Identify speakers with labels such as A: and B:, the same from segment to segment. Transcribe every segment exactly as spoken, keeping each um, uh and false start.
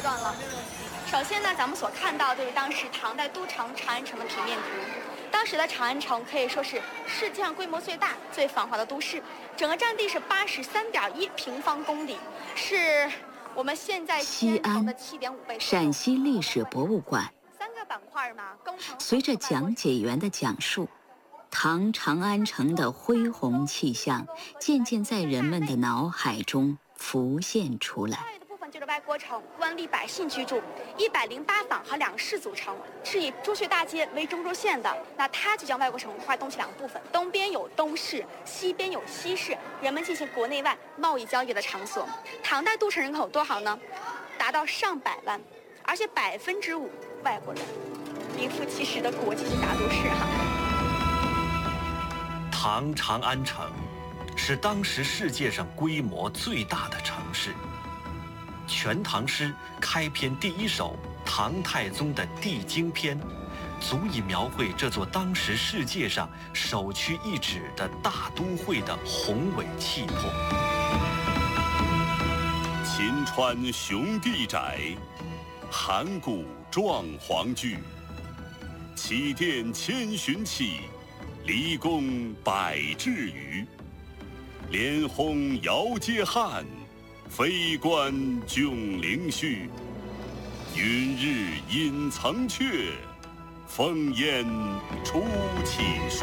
A: 段了。首先呢，咱们所看到就是当时唐代都城长安城的平面图。当时的长安城可以说是世界上规模最大、最繁华的都市，整个占地是八十三点一平方公里，是我们现在
B: 西安
A: 的七点五倍。
B: 陕西历史博物馆。
A: 三个板块嘛，工程。
B: 随着讲解员的讲述，唐长安城的恢宏气象渐渐在人们的脑海中浮现出来。
A: 就是外郭城，官吏百姓居住，一百零八坊和两市组成，是以朱雀大街为中轴线的。那它就将外郭城划东西两部分，东边有东市，西边有西市，人们进行国内外贸易交易的场所。唐代都城人口有多少呢？达到上百万，而且百分之五外国人，名副其实的国际级大都市哈。
C: 唐长安城是当时世界上规模最大的城市。《全唐诗》开篇第一首唐太宗的《帝京篇》，足以描绘这座当时世界上首屈一指的大都会的宏伟气魄。
D: 秦川雄地窄，函谷壮璜巨。起殿千寻起，离宫百骘余。连轰遥接汉，飞冠迥凌虚。云日隐层阙，风烟出绮书。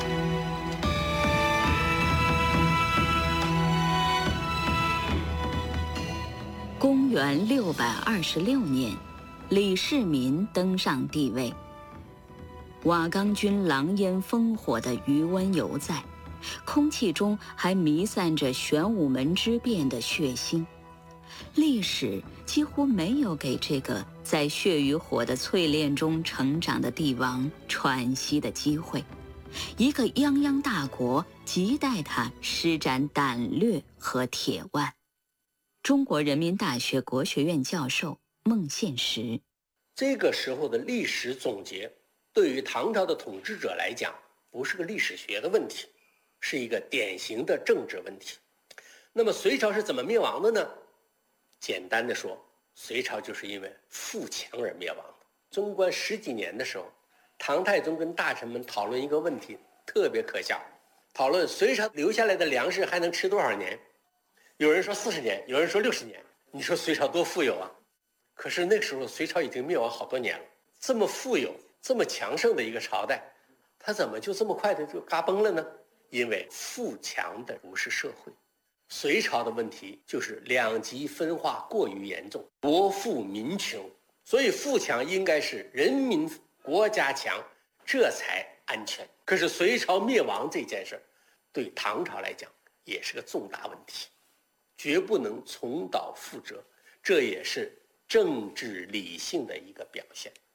B: 公元六百二十六年，李世民登上帝位。瓦岗军狼烟烽火的余温犹在，空气中还弥散着玄武门之变的血腥。历史几乎没有给这个在血与火的淬炼中成长的帝王喘息的机会。一个泱泱大国亟待他施展胆略和铁腕。中国人民大学国学院教授孟宪实，
E: 这个时候的历史总结，对于唐朝的统治者来讲，不是个历史学的问题，是一个典型的政治问题。那么隋朝是怎么灭亡的呢？简单的说，隋朝就是因为富强而灭亡的。贞观十几年的时候，唐太宗跟大臣们讨论一个问题，特别可笑，讨论隋朝留下来的粮食还能吃多少年。有人说四十年，有人说六十年。你说隋朝多富有啊？可是那个时候隋朝已经灭亡好多年了，这么富有这么强盛的一个朝代，它怎么就这么快的就嘎崩了呢？因为富强的不是社会。隋朝的问题就是两极分化过于严重，国富民穷，所以富强应该是人民国家强，这才安全。可是隋朝灭亡这件事对唐朝来讲也是个重大问题，绝不能重蹈覆辙，这也是政治理性的一个表现。